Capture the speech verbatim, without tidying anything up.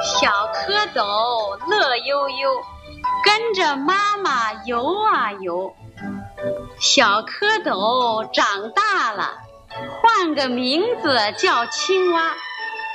小蝌蚪乐悠悠，跟着妈妈游啊游。小蝌蚪长大了，换个名字叫青蛙。